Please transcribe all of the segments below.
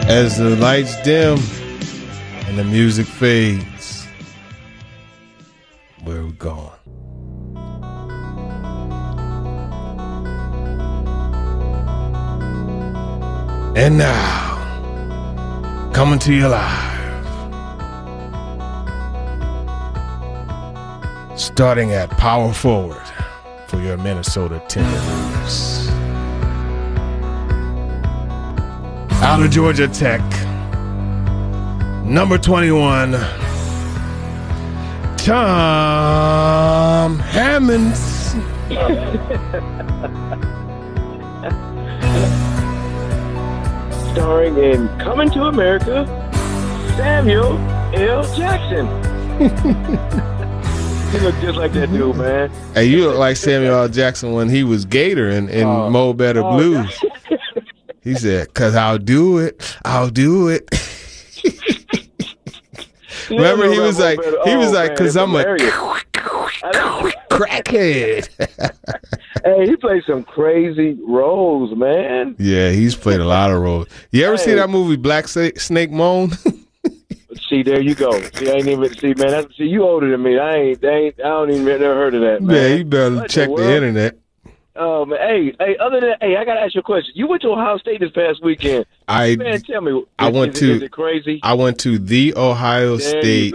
As the lights dim and the music fades, where are we going? And now, coming to you live, starting at power forward for your Minnesota Timberwolves. Out of Georgia Tech, number 21, Tom Hammonds. Starring in Coming to America, Samuel L. Jackson. He look just like that dude, man. Hey, you look like Samuel L. Jackson when he was Gator in Mo Better Blues. He said, "'Cause I'll do it. I'll do it." Remember, he was like, "'Cause I'm a crackhead." Hey, he played some crazy roles, man. Yeah, he's played a lot of roles. You ever see that movie Black Snake Moan? See, there you go. See, I ain't even man. See, you older than me. I don't even never heard of that, man. Yeah, you better check the internet. Oh man, hey, other than I gotta ask you a question. You went to Ohio State this past weekend. Man, tell me, is it crazy? I went to the Ohio State.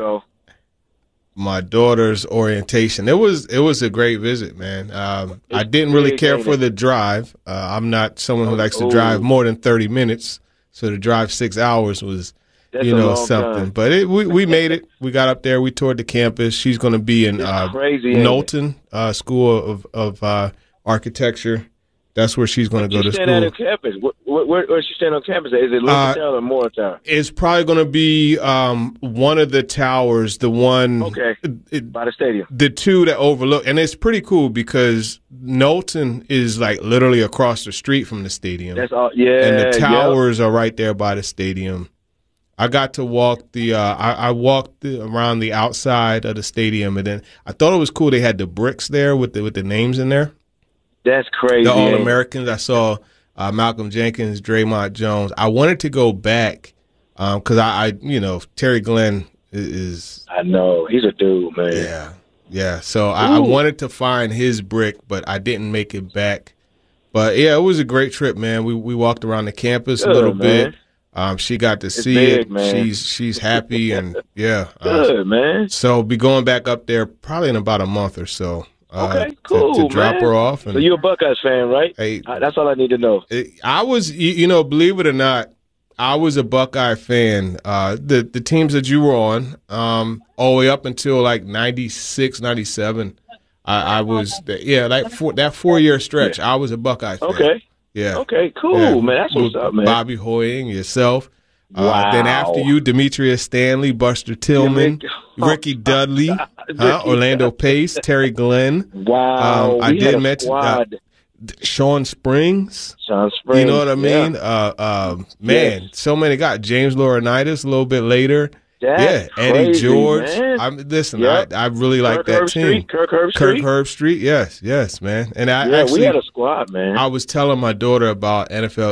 My daughter's orientation. It was a great visit, man. I didn't really care for the drive. I'm not someone who likes to drive more than 30 minutes, so to drive 6 hours was, something. Time. But we made it. We got up there. We toured the campus. She's going to be in Knowlton School of Architecture. That's where she's going to go to school. On campus? Where's she staying on campus? Is it Lincoln Town or Morristown? It's probably going to be one of the towers, the one by the stadium. The two that overlook, and it's pretty cool because Knowlton is like literally across the street from the stadium. That's all. Yeah, and the towers are right there by the stadium. I got to walk I walked around the outside of the stadium, and then I thought it was cool. They had the bricks there with the names in there. That's crazy. The All-Americans. I saw Malcolm Jenkins, Draymond Jones. I wanted to go back because I Terry Glenn is. I know he's a dude, man. Yeah. So I wanted to find his brick, but I didn't make it back. But yeah, it was a great trip, man. We walked around the campus a little bit. She got to see it. Man. She's happy and good, man. So be going back up there probably in about a month or so. Okay, cool, to drop her off. So you're a Buckeyes fan, right? Hey, that's all I need to know. I was, believe it or not, I was a Buckeye fan. The teams that you were on, all the way up until like 96, 97, I was, that 4-year stretch, I was a Buckeye fan. Okay. Yeah. Okay, cool, man. That's what's up, man. Bobby Hoying, yourself. Wow. Then after you, Demetrius Stanley, Buster Tillman, Ricky Dudley, Orlando Pace, Terry Glenn. Wow. I did mention Sean Springs. You know what I mean? Man, so many guys. James Laurinaitis a little bit later. That's Eddie crazy, George. Man. I really like that team. Kirk Herbstreit. Yes, man. And we had a squad, man. I was telling my daughter about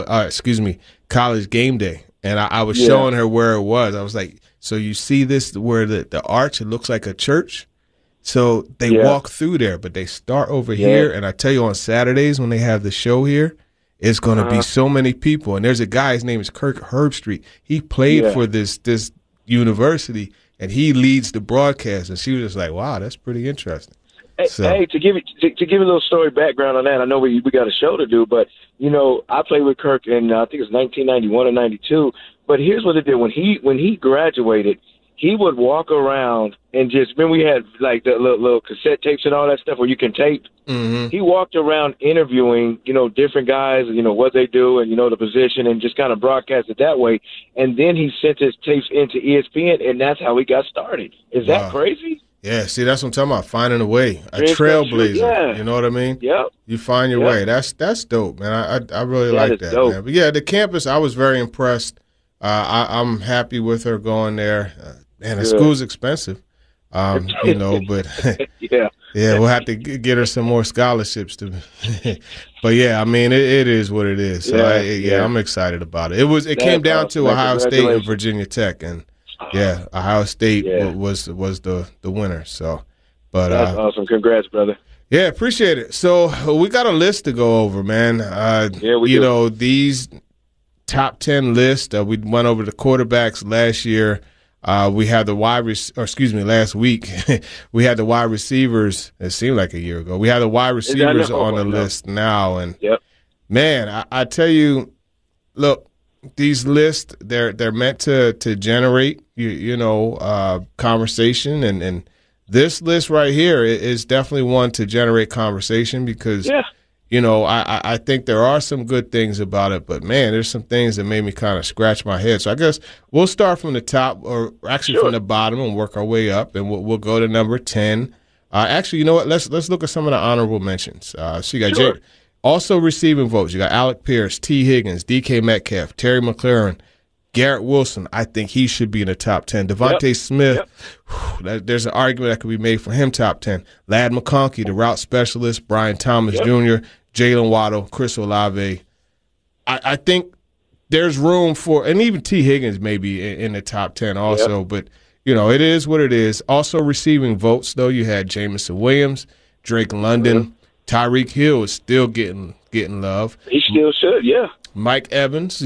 College Game Day. And I was showing her where it was. I was like, so you see this, where the arch, it looks like a church. So they walk through there, but they start over here. And I tell you, on Saturdays when they have the show here, it's going to be so many people. And there's a guy, his name is Kirk Herbstreit. He played for this university, and he leads the broadcast. And she was just like, wow, that's pretty interesting. Hey, to give you a little story background on that, I know we got a show to do, but I played with Kirk in I think it was 1991 or 92. But here's what it did: when he graduated, he would walk around and remember we had like the little cassette tapes and all that stuff where you can tape. Mm-hmm. He walked around interviewing different guys, what they do and the position, and just kind of broadcast it that way. And then he sent his tapes into ESPN, and that's how he got started. Is that crazy? Yeah, see, that's what I'm talking about, finding a way, a trailblazer. Yeah. You know what I mean? Yep. You find your way. That's dope, man. I really like that, man. But yeah, the campus, I was very impressed. I'm happy with her going there. Man, the school's expensive, but Yeah, we'll have to get her some more scholarships to. But yeah, I mean, it is what it is. So I'm excited about it. It came down to Ohio State and Virginia Tech, and Ohio State was the winner. So, but that's awesome. Congrats, brother. Yeah, appreciate it. So we got a list to go over, man. We do. These top 10 lists. We went over the quarterbacks last year. We had the last week we had the wide receivers. It seemed like a year ago. We had the wide receivers on the list now, and man, I tell you, look, these lists they're meant to generate conversation, and this list right here is definitely one to generate conversation because I think there are some good things about it, but man, there's some things that made me kind of scratch my head. So I guess we'll start from the top, or actually from the bottom, and work our way up, and we'll go to number 10. Actually, you know what? Let's look at some of the honorable mentions. So you got also receiving votes. You got Alec Pierce, T. Higgins, DK Metcalf, Terry McLaurin, Garrett Wilson. I think he should be in the top 10. Devontae Smith, there's an argument that could be made for him top 10. Ladd McConkey, the route specialist, Brian Thomas Jr., Jalen Waddle, Chris Olave. I think there's room for, and even T. Higgins may be in the top 10 also, but, it is what it is. Also receiving votes, though, you had Jamison Williams, Drake London, Tyreek Hill is still getting love. He still should, Mike Evans,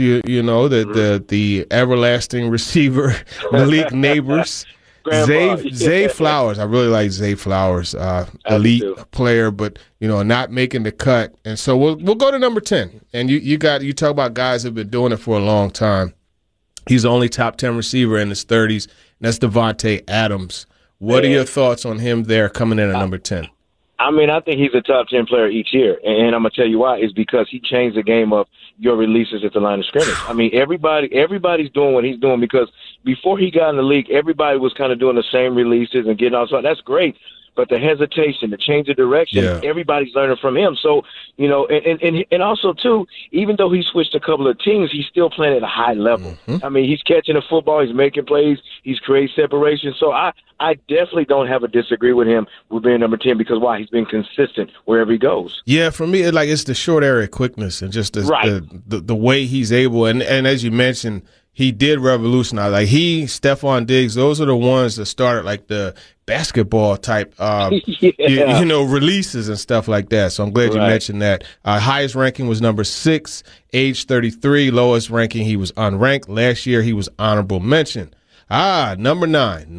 the everlasting receiver, Malik Nabers, Zay Flowers. I really like Zay Flowers, elite player, but not making the cut. And so we'll go to number 10. And you talk about guys who've been doing it for a long time. He's the only top 10 receiver in his 30s, and that's Devontae Adams. What are your thoughts on him there coming in at number 10? I mean, I think he's a top 10 player each year, and I'm going to tell you why. It's because he changed the game of your releases at the line of scrimmage. I mean, everybody's doing what he's doing, because before he got in the league, everybody was kind of doing the same releases and getting all sorts. That's great. But the hesitation, the change of direction, everybody's learning from him. So, and also, too, even though he switched a couple of teams, he's still playing at a high level. I mean, he's catching the football, he's making plays, he's creating separation. So I definitely don't have a disagree with him with being number 10, because why? He's been consistent wherever he goes. Yeah, for me, it's the short area quickness and just the way he's able. And as you mentioned, he did revolutionize. Like Stephon Diggs, those are the ones that started like the basketball type, releases and stuff like that. So I'm glad you mentioned that. Highest ranking was number 6, age 33. Lowest ranking, he was unranked. Last year, he was honorable mention. Number nine.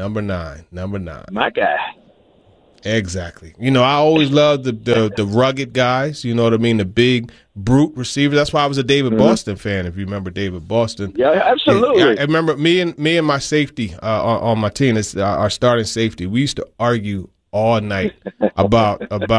My guy. Exactly. I always loved the rugged guys, you know what I mean, the big, brute receivers. That's why I was a David Boston fan, if you remember David Boston. Yeah, absolutely. I remember me and my safety on my team, our starting safety, we used to argue all night about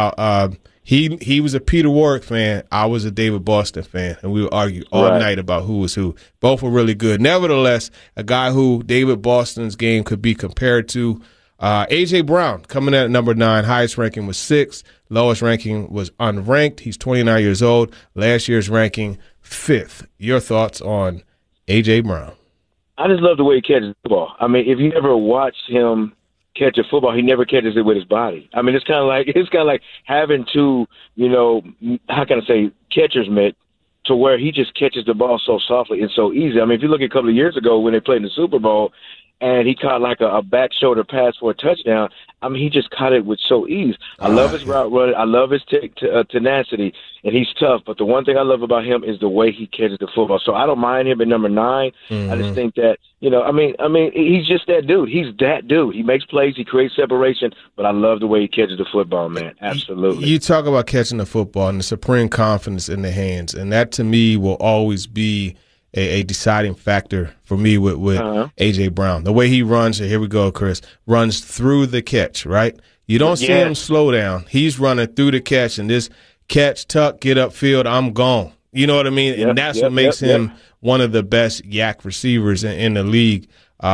he was a Peter Warrick fan, I was a David Boston fan, and we would argue all night about who was who. Both were really good. Nevertheless, a guy who David Boston's game could be compared to, A.J. Brown coming in at number 9. Highest ranking was 6. Lowest ranking was unranked. He's 29 years old. Last year's ranking, 5th. Your thoughts on A.J. Brown? I just love the way he catches the ball. I mean, if you ever watched him catch a football, he never catches it with his body. I mean, it's kind of like having two, how can I say, catcher's mitt, to where he just catches the ball so softly and so easy. I mean, if you look at a couple of years ago when they played in the Super Bowl, and he caught like a back shoulder pass for a touchdown, I mean, he just caught it with so ease. I love his route running. I love his tenacity, and he's tough. But the one thing I love about him is the way he catches the football. So I don't mind him at number 9. I just think that, I mean, he's just that dude. He's that dude. He makes plays. He creates separation. But I love the way he catches the football, man. Absolutely. You talk about catching the football and the supreme confidence in the hands, and that to me will always be a deciding factor for me with A.J. Brown. The way he runs, here we go, Chris, runs through the catch, right? You don't see him slow down. He's running through the catch, and this catch, tuck, get upfield, I'm gone. You know what I mean? And that's what makes him one of the best yak receivers in the league.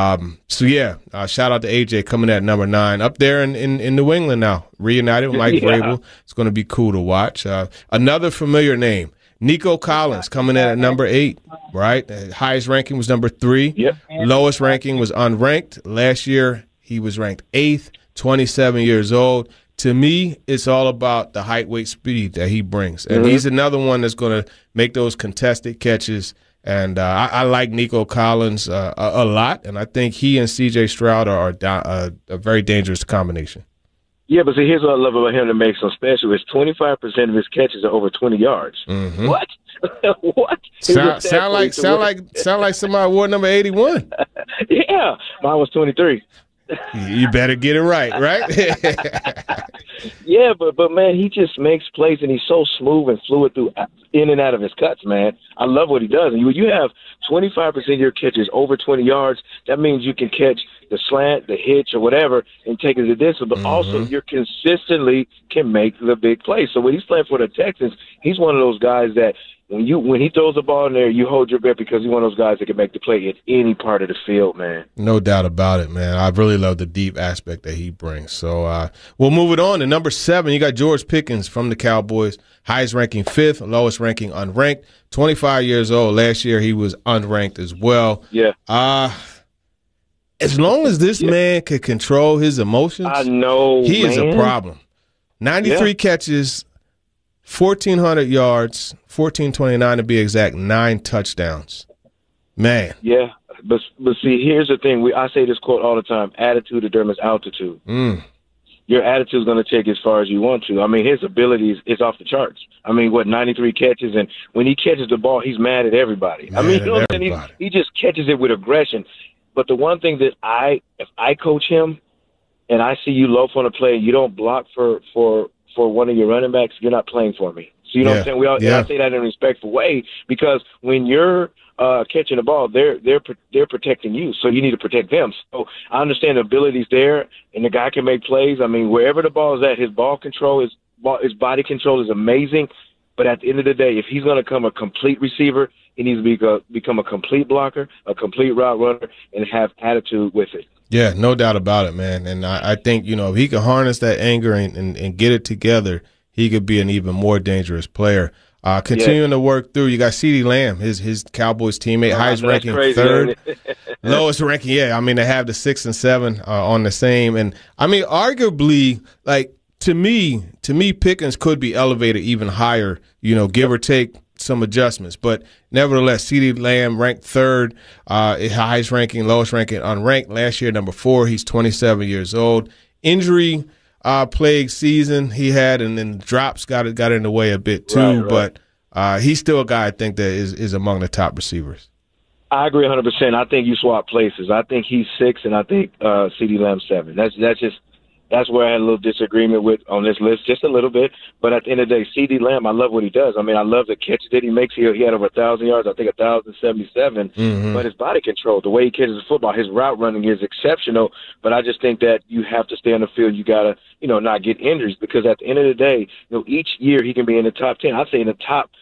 Shout out to A.J. coming at number 9. Up there in New England now, reunited with Mike Vrabel. It's going to be cool to watch. Another familiar name, Nico Collins coming in at number 8, right? The highest ranking was number 3. Lowest ranking was unranked. Last year, he was ranked 8th, 27 years old. to me, it's all about the height, weight, speed that he brings. And he's another one that's going to make those contested catches. And I like Nico Collins a lot, and I think he and C.J. Stroud are a very dangerous combination. Yeah, but see, here's what I love about him that makes him special is 25% of his catches are over 20 yards. What? What? Sound like somebody wore number 81. Yeah, mine was 23. You better get it right? Yeah, but man, he just makes plays, and he's so smooth and fluid in and out of his cuts, man. I love what he does. And you have 25% of your catches over 20 yards. That means you can catch the slant, the hitch, or whatever, and take it to this. But also, you consistently can make the big play. So when he's playing for the Texans, he's one of those guys that when he throws the ball in there, you hold your breath because he's one of those guys that can make the play at any part of the field, man. No doubt about it, man. I really love the deep aspect that he brings. So we'll move it on to number 7. You got George Pickens from the Cowboys, highest ranking 5th, lowest ranking unranked, 25 years old. Last year he was unranked as well. Yeah. As long as this man can control his emotions, I know he is a problem. 93 catches, 1,400 yards, 1,429 to be exact, 9 touchdowns. Man. Yeah, but see, here's the thing. I say this quote all the time: attitude determines altitude. Your attitude is going to take as far as you want to. I mean, his ability is off the charts. I mean, 93 catches, and when he catches the ball, he's mad at everybody. I mean, you know what I'm saying? He just catches it with aggression. But the one thing that if I coach him, and I see you loaf on a play, and you don't block for one of your running backs, you're not playing for me. So you know what I'm saying? I say that in a respectful way because when you're catching the ball, they're protecting you, so you need to protect them. So I understand the ability's there, and the guy can make plays. I mean, wherever the ball is at, his ball control, his body control is amazing. But at the end of the day, if he's going to become a complete receiver, he needs to become a complete blocker, a complete route runner, and have attitude with it. Yeah, no doubt about it, man. And I think, if he can harness that anger and get it together, he could be an even more dangerous player. Continuing to work through, you got CeeDee Lamb, his Cowboys teammate, highest ranking crazy, 3rd, lowest ranking. Yeah, I mean, they have the 6 and 7 on the same. And, I mean, arguably, like, to me, Pickens could be elevated even higher, give or take some adjustments. But nevertheless, CeeDee Lamb ranked 3rd, highest ranking, lowest ranking, unranked. Last year, number 4, he's 27 years old. Injury plagued season he had, and then the drops got in the way a bit too. Right. But he's still a guy I think that is among the top receivers. I agree 100%. I think you swap places. I think he's 6, and I think CeeDee Lamb's 7. That's where I had a little disagreement with on this list, just a little bit. But at the end of the day, CeeDee Lamb, I love what he does. I mean, I love the catches that he makes. He had over 1,000 yards, I think 1,077. But his body control, the way he catches the football, his route running is exceptional. But I just think that you have to stay on the field. You got to, not get injuries because at the end of the day, each year he can be in the top 10. I'd say in the top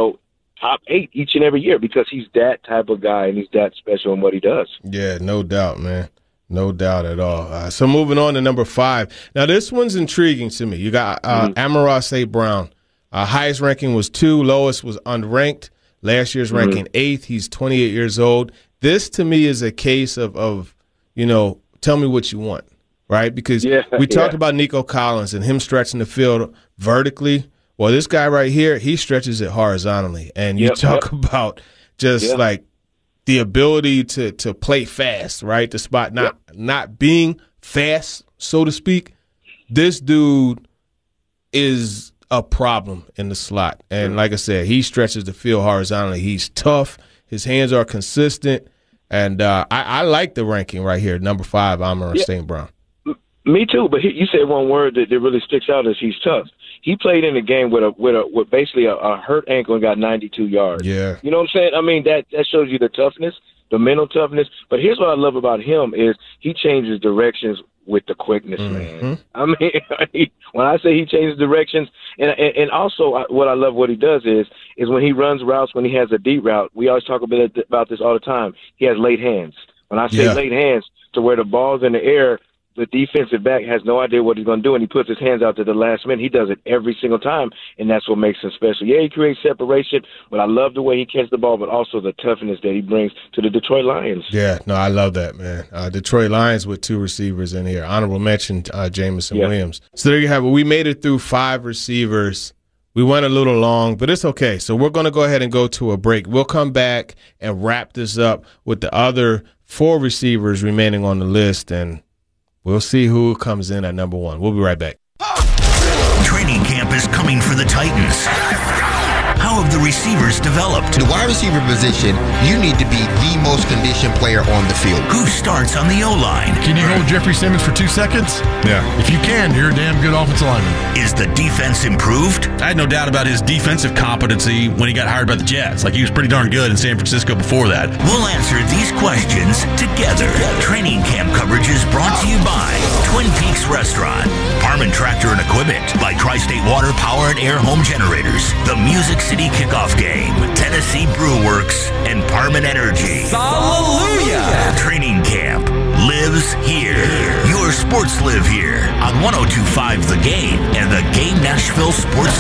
8 each and every year because he's that type of guy and he's that special in what he does. Yeah, no doubt, man. No doubt at all. So moving on to number 5. Now, this one's intriguing to me. You got Amon-Ra St. Brown. Highest ranking was 2. Lowest was unranked. Last year's ranking 8th. He's 28 years old. This, to me, is a case of tell me what you want, right? Because we talked about Nico Collins and him stretching the field vertically. Well, this guy right here, he stretches it horizontally. And you talk about just like the ability to play fast, right? The spot not being fast, so to speak. This dude is a problem in the slot. And like I said, he stretches the field horizontally. He's tough. His hands are consistent. And I like the ranking right here, number 5, Amon-Ra St. Brown. Me too, but you said one word that really sticks out is he's tough. He played in a game with basically a hurt ankle and got 92 yards. Yeah. You know what I'm saying? I mean, that shows you the toughness, the mental toughness. But here's what I love about him is he changes directions with the quickness, man. I mean, when I say he changes directions, and also what I love what he does is when he runs routes, when he has a deep route, we always talk about this all the time. He has late hands. When I say late hands, to where the ball's in the air, the defensive back has no idea what he's going to do, and he puts his hands out to the last minute. He does it every single time, and that's what makes him special. Yeah, he creates separation, but I love the way he catches the ball, but also the toughness that he brings to the Detroit Lions. Yeah, no, I love that, man. Detroit Lions with 2 receivers in here. Honorable mention, Jameson Williams. So there you have it. We made it through 5 receivers. We went a little long, but it's okay. So we're going to go ahead and go to a break. We'll come back and wrap this up with the other 4 receivers remaining on the list, and we'll see who comes in at number 1. We'll be right back. Training camp is coming for the Titans. How have the receivers developed? The wide receiver position, you need to be the most conditioned player on the field. Who starts on the O-line? Can you hold Jeffrey Simmons for 2 seconds? Yeah. If you can, you're a damn good offensive lineman. Is the defense improved? I had no doubt about his defensive competency when he got hired by the Jets. Like, he was pretty darn good in San Francisco before that. We'll answer these questions together. Training camp coverage is brought to you by Twin Peaks Restaurant, Parman Tractor and Equipment, by Tri-State Water Power and Air Home Generators, the Music City Kickoff Game, Tennessee Brew Works, and Parman Energy. Hallelujah! Training camp lives here. Your sports live here on 102.5 The Game and the Game Nashville Sports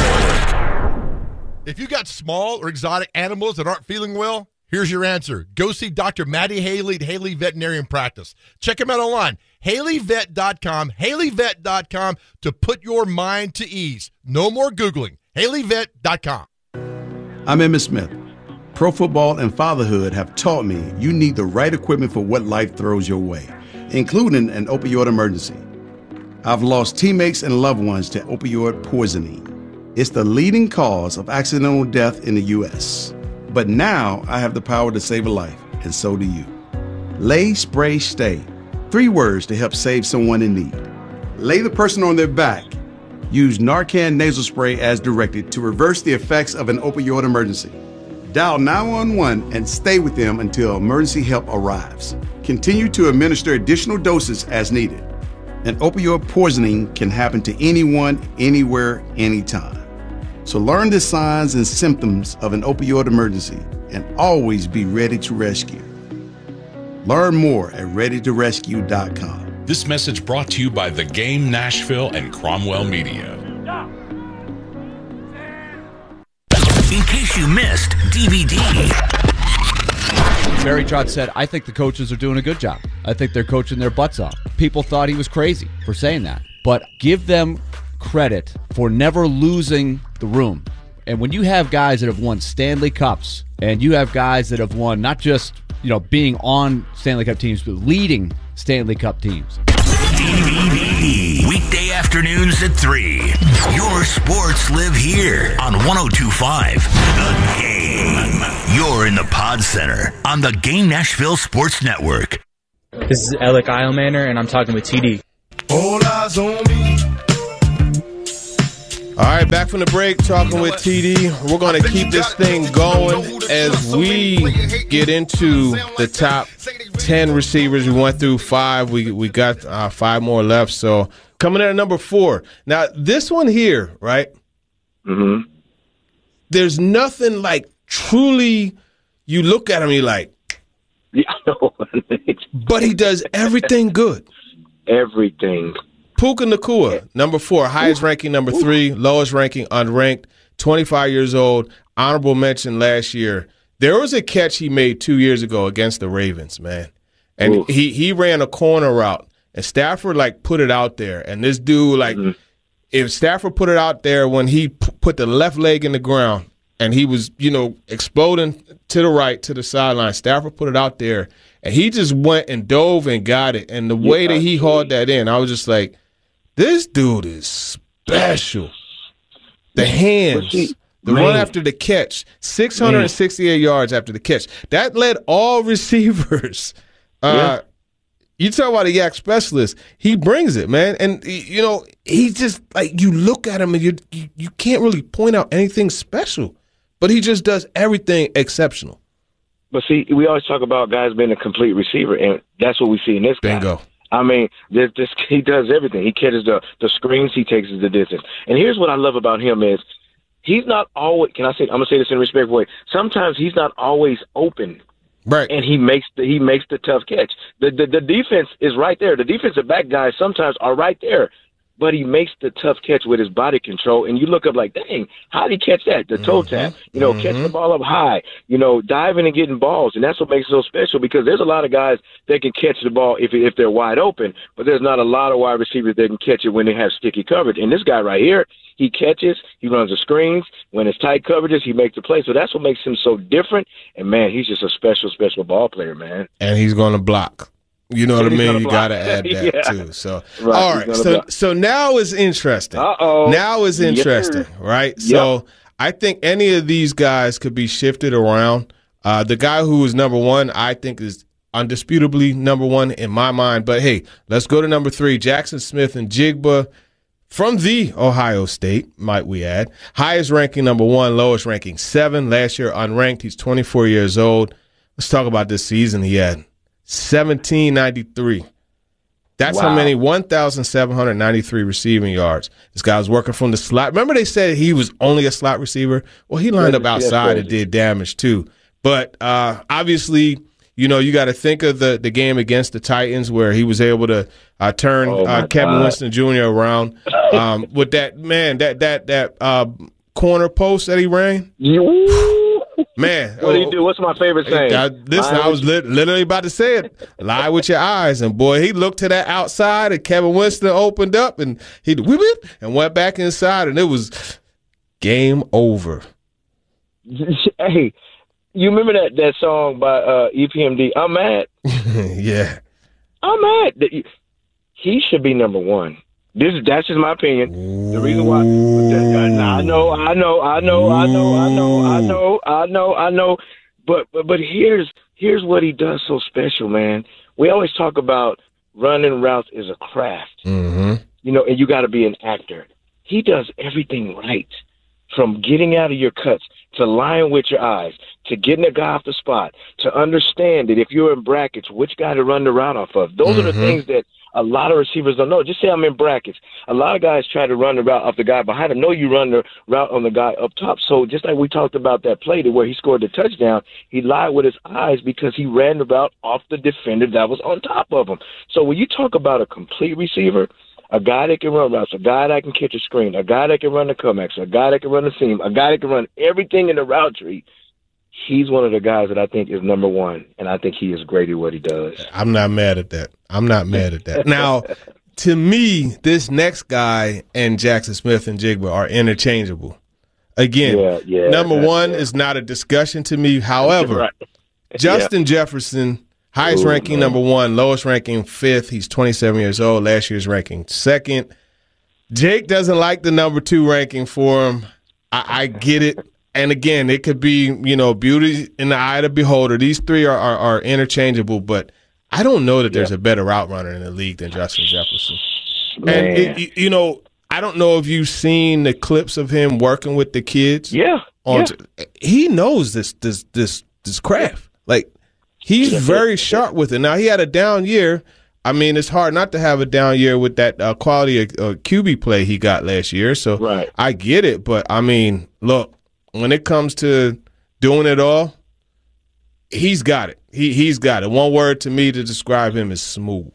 Network. If you got small or exotic animals that aren't feeling well, here's your answer. Go see Dr. Maddie Haley at Haley Veterinarian Practice. Check him out online, HaleyVet.com, HaleyVet.com, to put your mind to ease. No more Googling. HaleyVet.com. I'm Emmitt Smith. Pro football and fatherhood have taught me you need the right equipment for what life throws your way, including an opioid emergency. I've lost teammates and loved ones to opioid poisoning. It's the leading cause of accidental death in the U.S. But now I have the power to save a life, and so do you. Lay, Spray, Stay. 3 words to help save someone in need. Lay the person on their back. Use Narcan nasal spray as directed to reverse the effects of an opioid emergency. Dial 911 and stay with them until emergency help arrives. Continue to administer additional doses as needed. An opioid poisoning can happen to anyone, anywhere, anytime. So learn the signs and symptoms of an opioid emergency and always be ready to rescue. Learn more at readytorescue.com. This message brought to you by The Game Nashville and Cromwell Media. In case you missed DVD. Barry Trotz said, I think the coaches are doing a good job. I think they're coaching their butts off. People thought he was crazy for saying that. But give them credit for never losing the room. And when you have guys that have won Stanley Cups, and you have guys that have won not just, being on Stanley Cup teams, but leading Stanley Cup teams. DVD. Weekday afternoons at 3. Your sports live here on 102.5 The Game. You're in the Pod Center on the Game Nashville Sports Network. This is Alec Eilmaner, and I'm talking with TD. All eyes on me. All right, back from the break, talking with TD. We're going to keep this thing going as we get into the top 10 receivers. We went through 5. We got 5 more left. So coming in at number 4. Now, this one here, right? Mm-hmm. There's nothing like truly, you look at him, you're like, yeah, I know. but he does everything good. Everything. Puka Nacua, number 4, highest ranking, number 3, lowest ranking, unranked, 25 years old, honorable mention last year. There was a catch he made 2 years ago against the Ravens, man. And he ran a corner route, and Stafford, put it out there. And this dude, if Stafford put it out there when he put the left leg in the ground and he was, exploding to the right, to the sideline, Stafford put it out there, and he just went and dove and got it. And the way that he hauled that in, I was just like, this dude is special. The hands, the run after the catch, 668 yards after the catch. That led all receivers. You talk about a yak specialist. He brings it, man. And, he's just you look at him and you can't really point out anything special. But he just does everything exceptional. But see, we always talk about guys being a complete receiver, and that's what we see in this guy. Bingo. I mean, he does everything. He catches the screens. He takes it the distance. And here's what I love about him is he's not always. I'm gonna say this in a respectful way. Sometimes he's not always open. Right. And he makes the tough catch. The defense is right there. The defensive back guys sometimes are right there, but he makes the tough catch with his body control. And you look up like, dang, how did he catch that? The toe tap, catch the ball up high, diving and getting balls. And that's what makes it so special, because there's a lot of guys that can catch the ball if they're wide open, but there's not a lot of wide receivers that can catch it when they have sticky coverage. And this guy right here, he catches, he runs the screens. When it's tight coverages, he makes the play. So that's what makes him so different. And, man, he's just a special, special ball player, man. And he's going to block. You know what I mean? You got to add that, too. So, right, all right. So now is interesting. Now is interesting, right? Yep. So I think any of these guys could be shifted around. The guy who is number one, I think, is undisputably number one in my mind. But, hey, let's go to number 3, Jackson Smith-Njigba. From the Ohio State, might we add. Highest ranking number 1, lowest ranking 7. Last year unranked. He's 24 years old. Let's talk about this season he had. 1,793. That's how many? 1,793 receiving yards. This guy was working from the slot. Remember they said he was only a slot receiver? Well, he lined up outside and did damage too. But obviously, you got to think of the game against the Titans where he was able to turn Kevin Winston Jr. around with that corner post that he ran. Man, what do you do? What's my favorite saying? I was literally about to say it. Lie with your eyes. And, boy, he looked to that outside, and Kevin Winston opened up, and he whip it and went back inside, and it was game over. Hey, you remember that song by EPMD, I'm Mad? Yeah. I'm mad. He should be number 1. That's just my opinion. The reason why I know. But here's what he does so special, man. We always talk about running routes is a craft, and you got to be an actor. He does everything right, from getting out of your cuts to lying with your eyes, to getting a guy off the spot, to understand that if you're in brackets, which guy to run the route off of. Those are the things that a lot of receivers don't know. Just say I'm in brackets. A lot of guys try to run the route off the guy behind him. No, you run the route on the guy up top. So just like we talked about that play to where he scored the touchdown, he lied with his eyes because he ran the route off the defender that was on top of him. So when you talk about a complete receiver, a guy that can run routes, a guy that can catch a screen, a guy that can run the comebacks, a guy that can run the seam, a guy that can run everything in the route tree, he's one of the guys that I think is number 1, and I think he is great at what he does. I'm not mad at that. Now, to me, this next guy and Jackson Smith-Njigba are interchangeable. Again, number 1 is not a discussion to me. However, Justin Jefferson, highest ranking number 1, lowest ranking 5th. He's 27 years old. Last year's ranking 2nd. Jake doesn't like the number 2 ranking for him. I get it. And again, it could be, beauty in the eye of the beholder. These 3 are interchangeable, but I don't know that there's a better route runner in the league than Justin Jefferson. Man. And, I don't know if you've seen the clips of him working with the kids. He knows this craft. Like, he's very sharp with it. Now, he had a down year. I mean, it's hard not to have a down year with that quality of QB play he got last year. So I get it. But, I mean, look, when it comes to doing it all, he's got it. He's got it. One word to me to describe him is smooth.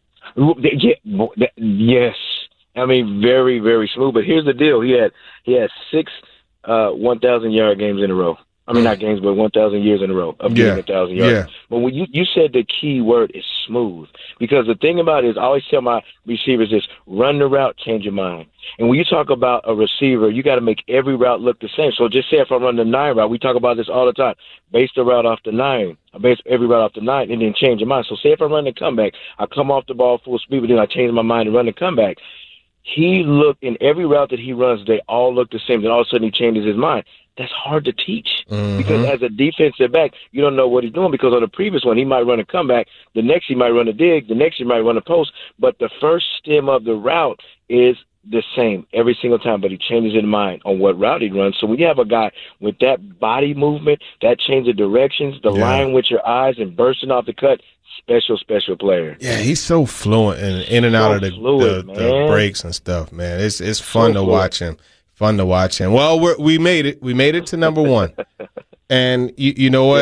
Yes. I mean, very, very smooth. But here's the deal. He had 6 1,000-yard games in a row. I mean, not games, but 1,000 years in a row of getting 1,000 yards. Yeah. But when you said the key word is smooth, because the thing about it is I always tell my receivers is run the route, change your mind. And when you talk about a receiver, you got to make every route look the same. So just say if I run the 9 route, we talk about this all the time. Base the route off the 9. I base every route off the 9 and then change your mind. So say if I run the comeback, I come off the ball full speed, but then I change my mind and run the comeback. He looked in every route that he runs, they all look the same. Then all of a sudden he changes his mind. That's hard to teach because as a defensive back, you don't know what he's doing because on the previous one, he might run a comeback. The next, he might run a dig. The next, he might run a post. But the first stem of the route is the same every single time, but he changes his mind on what route he runs. So when you have a guy with that body movement, that change of directions, the line with your eyes and bursting off the cut, special player. Yeah, he's so fluent in and out of the breaks and stuff, man. It's fun to watch him. Fun to watch him. Well, we made it. We made it to number 1. And you know what?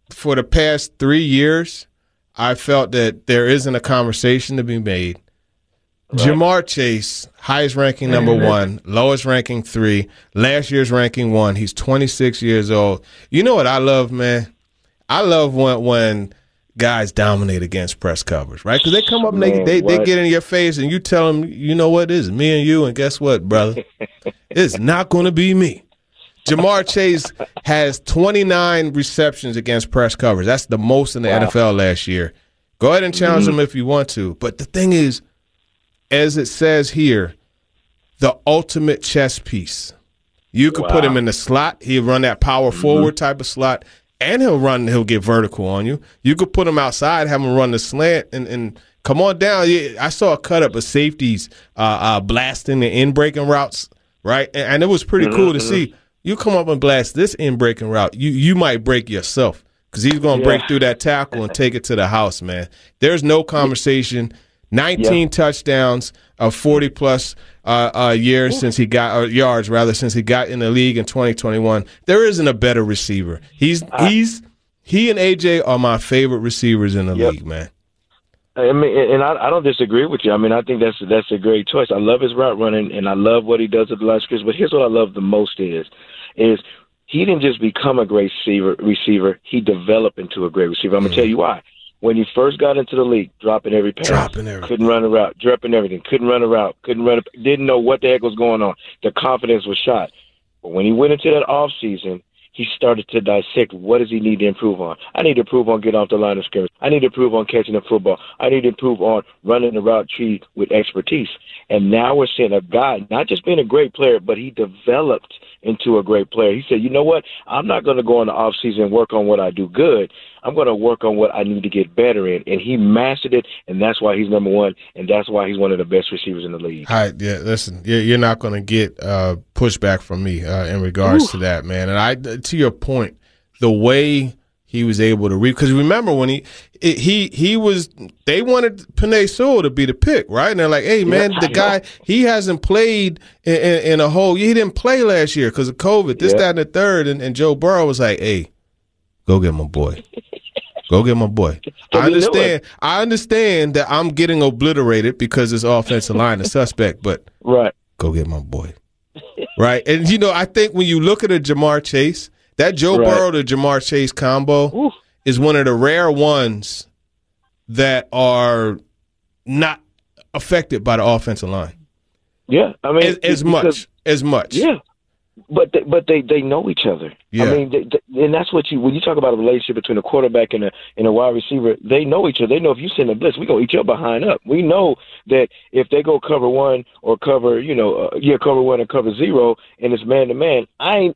for the past 3 years, I felt that there isn't a conversation to be made. Right. Jamar Chase, highest ranking number 1, lowest ranking 3, last year's ranking 1. He's 26 years old. You know what I love, man? I love when guys dominate against press coverage, right? Because they come up and they get in your face and you tell them, you know what, this is me and you, and guess what, brother? It's not going to be me. Jamar Chase has 29 receptions against press coverage. That's the most in the NFL last year. Go ahead and challenge him if you want to. But the thing is, as it says here, the ultimate chess piece. You could put him in the slot. He'll run that power forward type of slot, and he'll get vertical on you. You could put him outside, have him run the slant, and come on down. I saw a cut up of safeties blasting the in-breaking routes, right? And it was pretty cool to see. You come up and blast this in-breaking route, you might break yourself because he's going to break through that tackle and take it to the house, man. There's no conversation. 19 touchdowns of 40-plus years since he got yards rather since he got in the league in 2021. There isn't a better receiver. He and AJ are my favorite receivers in the league, man. I mean, and I don't disagree with you. I mean, I think that's a great choice. I love his route running, and I love what he does at the line of scrimmage. But here's what I love the most is he didn't just become a great receiver. He developed into a great receiver. I'm going to tell you why. When he first got into the league, dropping every pass, couldn't run a route, dropping everything, couldn't run a route, didn't know what the heck was going on. The confidence was shot. But when he went into that offseason, he started to dissect what does he need to improve on. I need to improve on getting off the line of scrimmage. I need to improve on catching the football. I need to improve on running the route tree with expertise. And now we're seeing a guy not just being a great player, but he developed into a great player. He said, you know what? I'm not going to go in the offseason and work on what I do good. I'm going to work on what I need to get better in. And he mastered it, and that's why he's number 1, and that's why he's one of the best receivers in the league. All right, listen, you're not going to get pushback from me in regards to that, man. And to your point, the way he was able to read, because remember when he was, they wanted Penei Sewell to be the pick, right? And they're like, hey, man, the guy, he hasn't played in a whole, he didn't play last year because of COVID, that, and the third. And Joe Burrow was like, hey, go get my boy. Go get my boy. I understand that I'm getting obliterated because this offensive line is suspect, but go get my boy. Right? And, I think when you look at a Jamar Chase, that Joe Burrow to Jamar Chase combo is one of the rare ones that are not affected by the offensive line. Yeah. I mean, as much. Yeah. But they know each other. Yeah. I mean, and that's what when you talk about a relationship between a quarterback and a wide receiver, they know each other. They know if you send a blitz, we gonna eat your behind up. We know that if they go cover 1 or cover, cover 1 and cover 0, and it's man to man,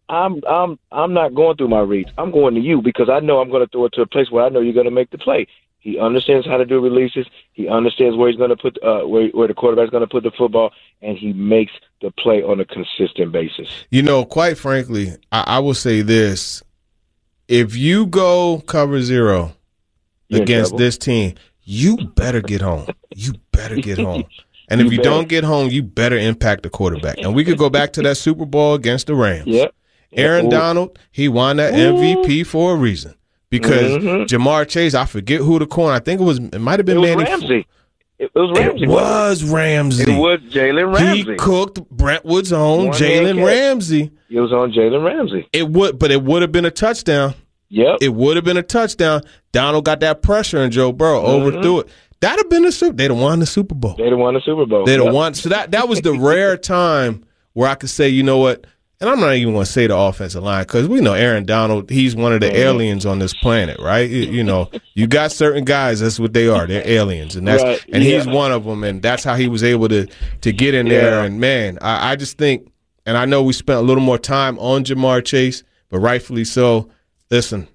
I'm not going through my reads. I'm going to you because I know I'm going to throw it to a place where I know you're going to make the play. He understands how to do releases. He understands where he's going to put where the quarterback's going to put the football, and he makes the play on a consistent basis. Quite frankly, I will say this: if you go cover 0 against this team, you better get home. You better get home. And if you don't get home, you better impact the quarterback. And we could go back to that Super Bowl against the Rams. Yep. Aaron Donald, he won that MVP for a reason. Because Jamar Chase, I forget who the corner. I think it might have been Manny Ramsey. It was Ramsey. It was Ramsey. It was Jalen Ramsey. He cooked Brentwood's own Jalen Ramsey. It was on Jalen Ramsey. It would have been a touchdown. Yep. It would have been a touchdown. Donald got that pressure and Joe Burrow overthrew it. That'd have been they'd have won the Super Bowl. They'd have won the Super Bowl. They'd have won. So that was the rare time where I could say, you know what? And I'm not even going to say the offensive line because we know Aaron Donald, he's one of the aliens on this planet, right? You got certain guys, that's what they are. They're aliens. And he's one of them, and that's how he was able to get in there. And, man, I just think, and I know we spent a little more time on Jamar Chase, but rightfully so. Listen,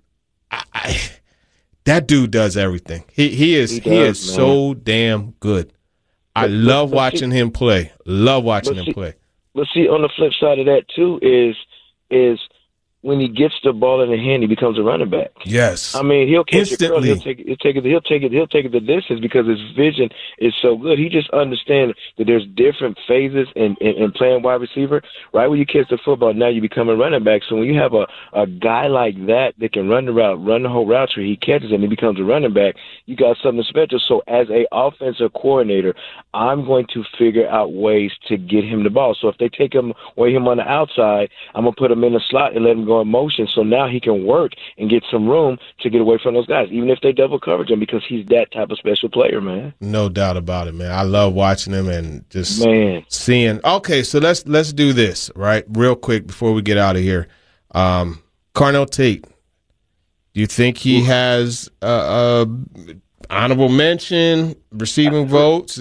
that dude does everything. He is so damn good. I love watching him play. Love watching him play. But see, on the flip side of that too is when he gets the ball in the hand, he becomes a running back. Yes. I mean, he'll catch Instantly. it, he'll take it the distance because his vision is so good. He just understands that there's different phases in playing wide receiver. Right when you catch the football, now you become a running back. So when you have a guy like that can run the route, run the whole route tree, he catches it and he becomes a running back, you got something special. So as a offensive coordinator, I'm going to figure out ways to get him the ball. So if they take him away him on the outside, I'm going to put him in the slot and let him go in motion, so now he can work and get some room to get away from those guys, even if they double coverage him, because he's that type of special player, man. No doubt about it, man. I love watching him and just seeing. Okay, so let's do this right real quick before we get out of here. Carnell Tate, do you think he has a honorable mention, receiving votes?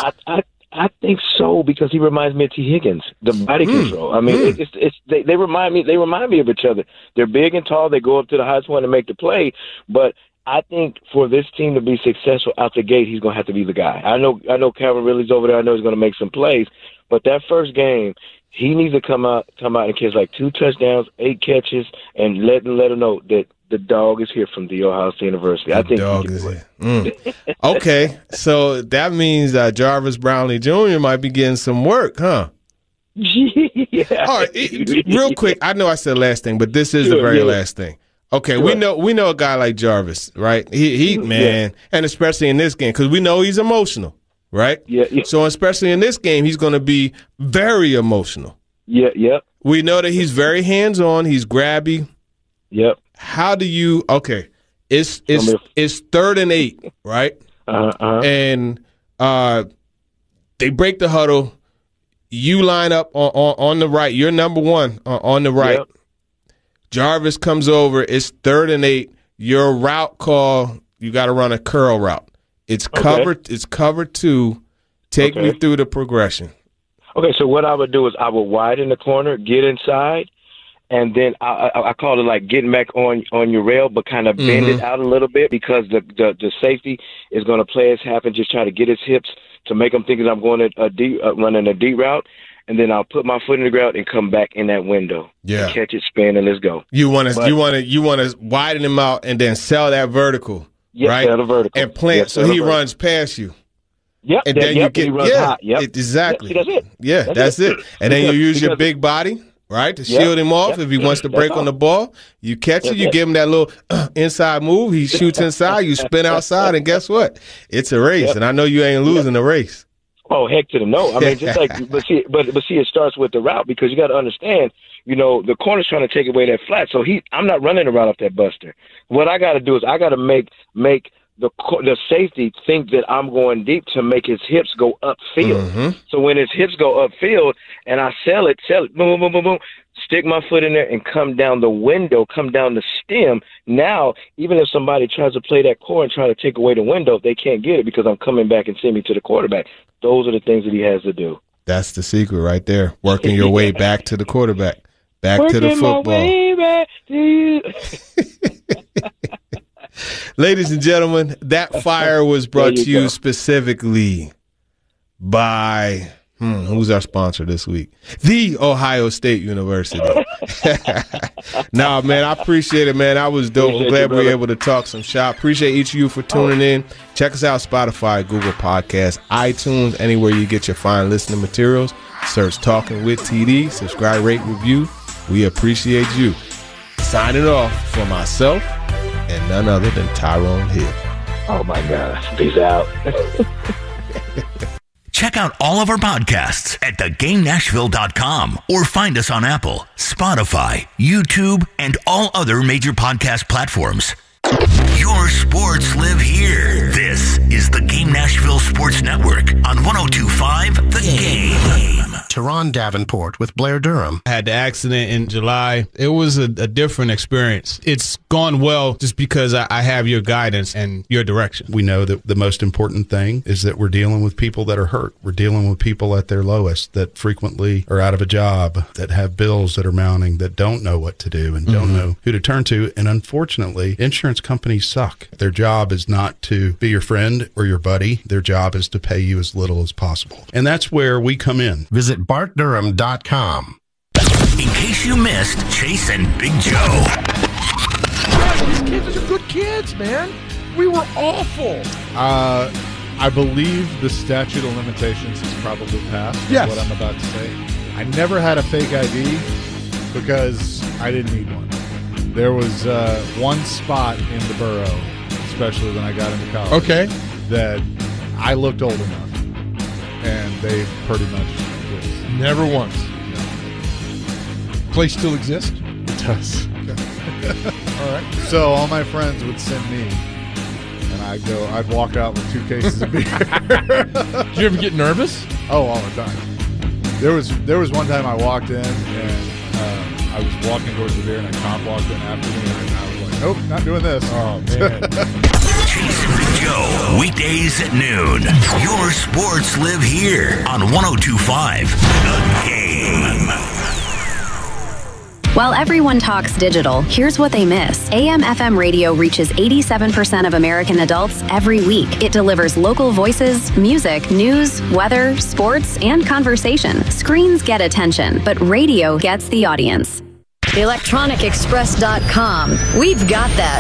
I think so, because he reminds me of T. Higgins, the body control. I mean, they remind me of each other. They're big and tall. They go up to the highest one to make the play. But I think for this team to be successful out the gate, he's going to have to be the guy. I know Calvin Ridley's over there. I know he's going to make some plays. But that first game, he needs to come out and catch like 2 touchdowns, 8 catches, and let him know that the dog is here from The Ohio State University. I think dog is here. Okay, so that means Jarvis Brownlee Jr. might be getting some work, huh? Yeah. All right, real quick. I know I said last thing, but this is the very last thing. Okay, we know a guy like Jarvis, right? He man, and especially in this game, because we know he's emotional, right? Yeah. So especially in this game, he's going to be very emotional. Yeah. Yep. We know that he's very hands-on. He's grabby. Yep. How do you? Okay, it's 3rd and 8, right? And they break the huddle. You line up on the right. You're number 1 on the right. Yep. Jarvis comes over. It's 3rd and 8. Your route call, you got to run a curl route. It's covered. It's covered 2. Take me through the progression. Okay, so what I would do is I would widen the corner, get inside, and then I call it like getting back on your rail, but kind of bend it out a little bit, because the safety is going to play his half and just try to get his hips to make him think that I'm going running a deep route. And then I'll put my foot in the ground and come back in that window. Yeah, catch it, spin, and let's go. You want to widen him out and then sell that vertical, right? Sell the vertical and plant so he runs past you. Yep, and then you get hot. Exactly. That's it. Yeah, that's it. And then you use your big body, right, to shield him off if he wants to break on the ball. You catch it, you give him that little inside move. He shoots inside, you spin outside, and guess what? It's a race, and I know you ain't losing the race. Oh, heck to the no. I mean, just like, but see, it starts with the route, because you got to understand, the corner's trying to take away that flat. So I'm not running around off that buster. What I got to do is I got to make the safety think that I'm going deep to make his hips go upfield. So when his hips go upfield and I sell it, boom, boom, boom, boom, stick my foot in there and come down the window, come down the stem. Now, even if somebody tries to play that core and try to take away the window, they can't get it because I'm coming back and sending me to the quarterback. Those are the things that he has to do. That's the secret right there. Working your way back to the quarterback, back to the football. My way back to you. Ladies and gentlemen, that fire was brought to you specifically by who's our sponsor this week? The Ohio State University. Nah, man, I appreciate it, man. That was dope. I'm glad we were able to talk some shop. Appreciate each of you for tuning in. Check us out, Spotify, Google Podcasts, iTunes, anywhere you get your fine listening materials. Search Talking with TD. Subscribe, rate, review. We appreciate you. Signing off for myself and none other than Tyrone Hill. Oh, my gosh. Peace out. Check out all of our podcasts at thegamenashville.com or find us on Apple, Spotify, YouTube, and all other major podcast platforms. Your sports live here. This is the Game Nashville Sports Network on 102.5 The Game. Teron Davenport with Blair Durham. I had the accident in July. It was a different experience. It's gone well just because I have your guidance and your direction. We know that the most important thing is that we're dealing with people that are hurt. We're dealing with people at their lowest that frequently are out of a job, that have bills that are mounting, that don't know what to do and don't know who to turn to. And unfortunately, insurance companies suck. Their job is not to be your friend or your buddy. Their job is to pay you as little as possible. And that's where we come in. Visit BartDurham.com. In case case you missed Chase and Big Joe. These kids are good kids, man. We were awful. I believe the statute of limitations has probably passed. Yes. Is what I'm about to say. I never had a fake ID because I didn't need one. There was one spot in the borough, especially when I got into college, that I looked old enough, and they pretty much just never once. No. Place still exists? It does. Okay. All right. So all my friends would send me, and I'd walk out with 2 cases of beer. Did you ever get nervous? Oh, all the time. There was one time I walked in and I was walking towards the beer and a cop walked in after me and I was like, nope, not doing this. Oh, man. Chase and Big Joe, weekdays at noon. Your sports live here on 102.5 The Game. While everyone talks digital, here's what they miss. AM/FM radio reaches 87% of American adults every week. It delivers local voices, music, news, weather, sports, and conversation. Screens get attention, but radio gets the audience. ElectronicExpress.com. We've got that.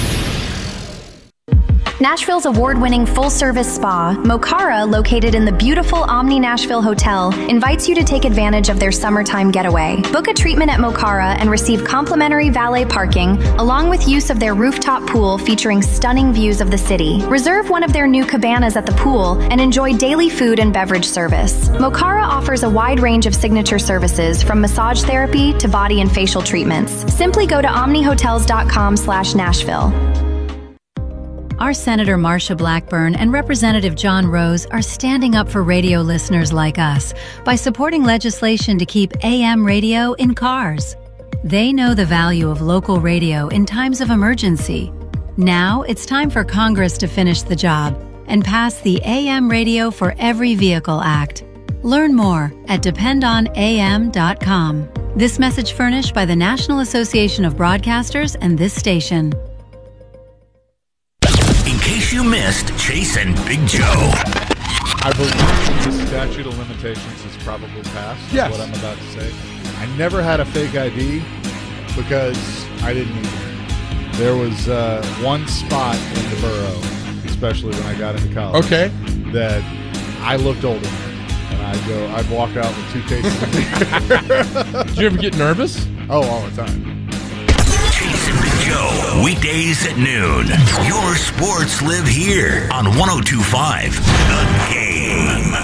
Nashville's award-winning full-service spa, Mokara, located in the beautiful Omni Nashville Hotel, invites you to take advantage of their summertime getaway. Book a treatment at Mokara and receive complimentary valet parking, along with use of their rooftop pool featuring stunning views of the city. Reserve one of their new cabanas at the pool and enjoy daily food and beverage service. Mokara offers a wide range of signature services, from massage therapy to body and facial treatments. Simply go to omnihotels.com/Nashville. Our Senator Marsha Blackburn and Representative John Rose are standing up for radio listeners like us by supporting legislation to keep AM radio in cars. They know the value of local radio in times of emergency. Now it's time for Congress to finish the job and pass the AM Radio for Every Vehicle Act. Learn more at dependonam.com. This message furnished by the National Association of Broadcasters and this station. In case you missed Chase and Big Joe. I believe the statute of limitations has probably passed. Yes. Is what I'm about to say. I never had a fake ID because I didn't need one. There was one spot in the borough, especially when I got into college, that I looked old enough. And I'd walk out with 2 cases of beer. Did you ever get nervous? Oh, all the time. Chase and Big Joe, weekdays at noon. Your sports live here on 102.5 The Game.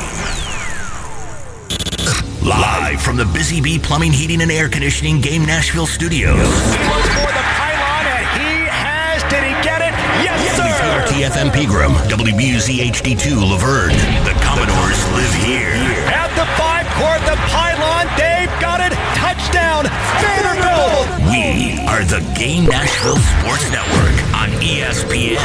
Live from the Busy Bee Plumbing, Heating, and Air Conditioning Game Nashville studios. He looks for the pylon, and he has. Did he get it? Yes, sir. WPRT-FM Pegram, WBUZ HD2 Laverne. The Commodores live here. At the 5-court, the pylon. Dave got it. Touchdown, Vanderbilt. We are the Game Nashville Sports Network on ESPN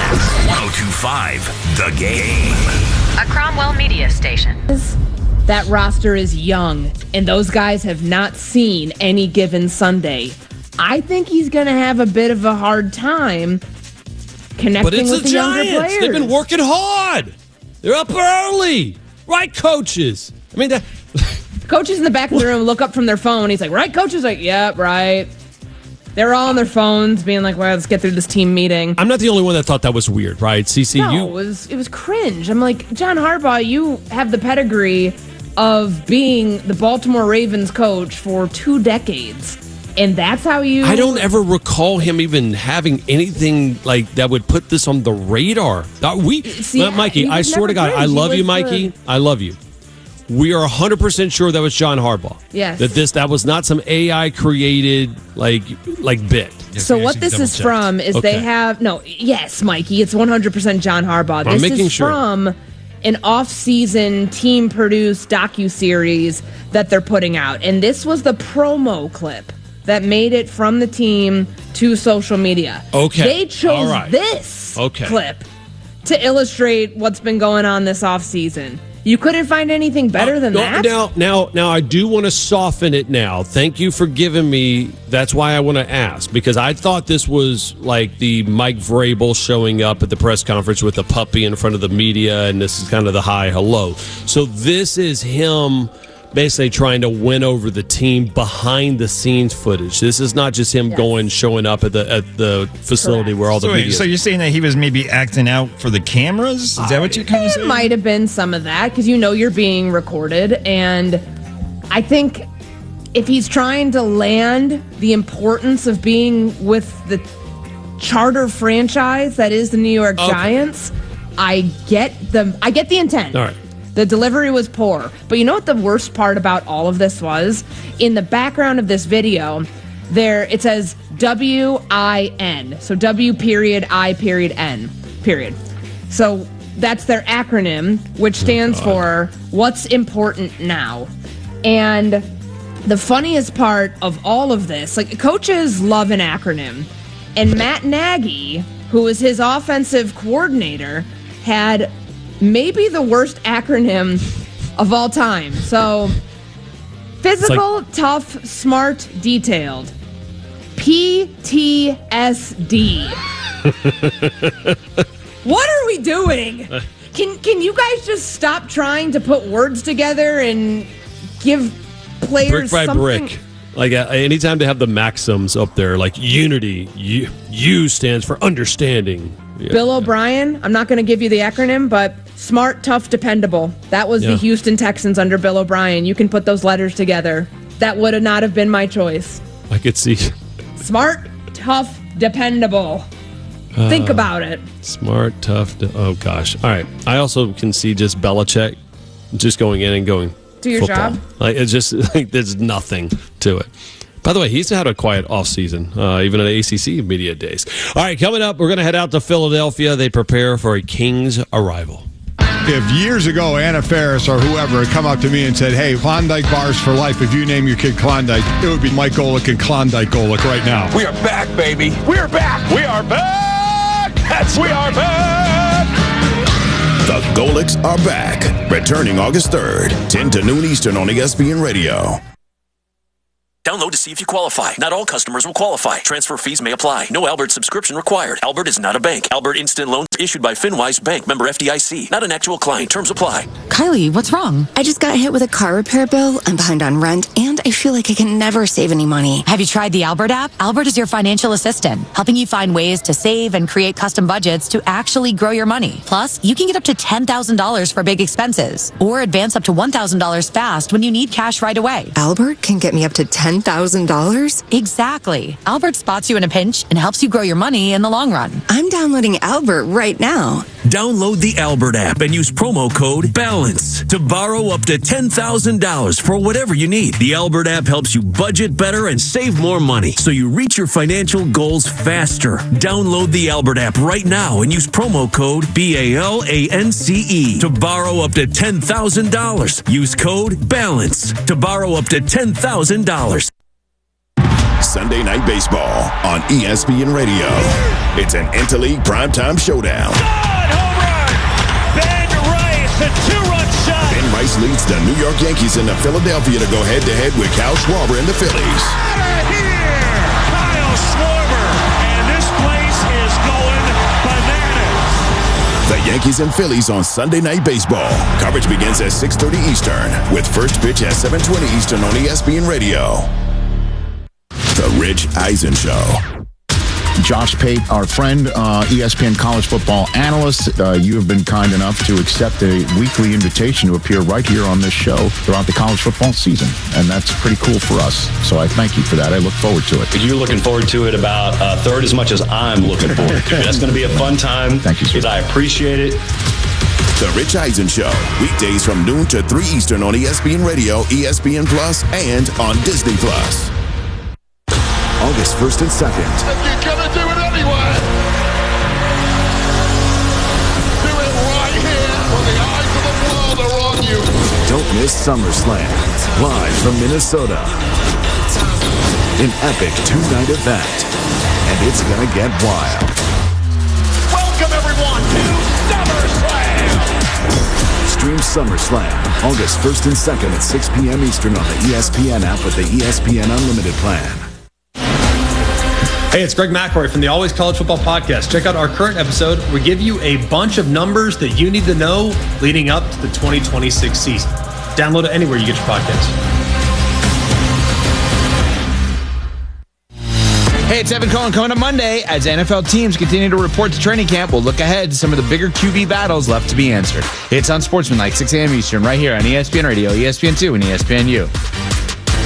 102.5 The Game. A Cromwell media station. That roster is young, and those guys have not seen any given Sunday. I think he's going to have a bit of a hard time connecting with the younger players. They've been working hard. They're up early. Right, coaches? I mean, coaches in the back of the room look up from their phone. He's like, right, coaches? Like, yep, right. They're all on their phones being like, well, let's get through this team meeting. I'm not the only one that thought that was weird, right? CC, no, it was cringe. I'm like, John Harbaugh, you have the pedigree of being the Baltimore Ravens coach for 2 decades. And that's how you... I don't ever recall him even having anything like that would put this on the radar. Mikey, I swear to God, I love you, Mikey. I love you. We are 100% sure that was John Harbaugh. Yes. That was not some AI created like bit. So what this is from is they have... No, yes, Mikey, it's 100% John Harbaugh. I'm making sure. From an off-season team-produced docuseries that they're putting out. And this was the promo clip that made it from the team to social media. Okay. They chose this clip to illustrate what's been going on this offseason. You couldn't find anything better than that? Now, I do want to soften it now. Thank you for giving me... That's why I want to ask, because I thought this was like the Mike Vrabel showing up at the press conference with a puppy in front of the media, and this is kind of the hi, hello. So this is him basically trying to win over the team behind the scenes footage. This is not just him showing up at the facility where all the media. So you're saying that he was maybe acting out for the cameras? Is that what you're kind of saying? It might have been some of that because you're being recorded, and I think if he's trying to land the importance of being with the charter franchise that is the New York Giants, I get the intent. All right. The delivery was poor. But you know what the worst part about all of this was? In the background of this video, there it says WIN. So W.I.N. So that's their acronym, which stands for What's Important Now. And the funniest part of all of this, like, coaches love an acronym. And Matt Nagy, who is his offensive coordinator, had maybe the worst acronym of all time. So, physical, tough, smart, detailed. PTSD. What are we doing? Can you guys just stop trying to put words together and give players brick by something? brick? Like, anytime they have the maxims up there, like unity, U stands for understanding. Yeah. Bill O'Brien, I'm not going to give you the acronym, but smart, tough, dependable. That was the Houston Texans under Bill O'Brien. You can put those letters together. That would have not have been my choice. I could see. Smart, tough, dependable. Think about it. Smart, tough. Oh, gosh. All right. I also can see just Belichick just going in and going, do your football. job. Like, it's just like there's nothing to it. By the way, he's had a quiet offseason, even at ACC media days. All right, coming up, we're going to head out to Philadelphia. They prepare for a King's arrival. If years ago Anna Faris or whoever had come up to me and said, hey, Klondike bars for life, if you name your kid Klondike, it would be Mike Golick and Klondike Golick right now. We are back, baby. We're back. We are back. We are back. The Golicks are back. Returning August 3rd, 10 to noon Eastern on ESPN Radio. Download to see if you qualify. Not all customers will qualify. Transfer fees may apply. No Albert subscription required. Albert is not a bank. Albert Instant Loans issued by FinWise Bank. Member FDIC. Not an actual client. Terms apply. Kylie, what's wrong? I just got hit with a car repair bill. I'm behind on rent, and I feel like I can never save any money. Have you tried the Albert app? Albert is your financial assistant, helping you find ways to save and create custom budgets to actually grow your money. Plus, you can get up to $10,000 for big expenses, or advance up to $1,000 fast when you need cash right away. Albert can get me up to $10,000? Exactly. Albert spots you in a pinch and helps you grow your money in the long run. I'm downloading Albert right now. Download the Albert app and use promo code BALANCE to borrow up to $10,000 for whatever you need. The Albert app helps you budget better and save more money so you reach your financial goals faster. Download the Albert app right now and use promo code BALANCE to borrow up to $10,000. Use code BALANCE to borrow up to $10,000. Sunday Night Baseball on ESPN Radio. It's an Interleague primetime showdown. Ben Rice, a two-run shot. Ben Rice leads the New York Yankees into Philadelphia to go head-to-head with Kyle Schwarber and the Phillies. Out of here! Kyle Schwarber, and this place is going bananas. The Yankees and Phillies on Sunday Night Baseball. Coverage begins at 6:30 Eastern with first pitch at 7:20 Eastern on ESPN Radio. The Rich Eisen Show. Josh Pate, our friend, ESPN college football analyst, you have been kind enough to accept a weekly invitation to appear right here on this show throughout the college football season, and that's pretty cool for us. So I thank you for that. I look forward to it. You're looking forward to it about a third as much as I'm looking forward to it. That's going to be a fun time. Thank you, sir. I appreciate it. The Rich Eisen Show, weekdays from noon to 3 Eastern on ESPN Radio, ESPN Plus, and on Disney Plus. August 1st and 2nd. You're going to do it anyway. Do it right here when the eyes of the world are on you. Don't miss SummerSlam, live from Minnesota. An epic two-night event, and it's going to get wild. Welcome, everyone, to SummerSlam. Stream SummerSlam, August 1st and 2nd at 6 p.m. Eastern on the ESPN app with the ESPN Unlimited plan. Hey, it's Greg McElroy from the Always College Football Podcast. Check out our current episode. We give you a bunch of numbers that you need to know leading up to the 2026 season. Download it anywhere you get your podcasts. Hey, it's Evan Cohen coming up Monday. As NFL teams continue to report to training camp, we'll look ahead to some of the bigger QB battles left to be answered. It's Unsportsmanlike, 6 a.m. Eastern, right here on ESPN Radio, ESPN2, and ESPNU.